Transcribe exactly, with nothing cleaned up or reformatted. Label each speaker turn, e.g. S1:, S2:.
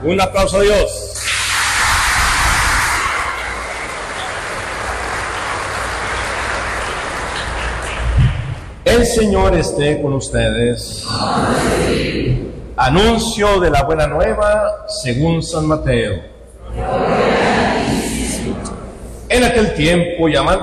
S1: Un aplauso a Dios. El Señor esté con ustedes. Anuncio de la buena nueva según San Mateo. En aquel tiempo, llamando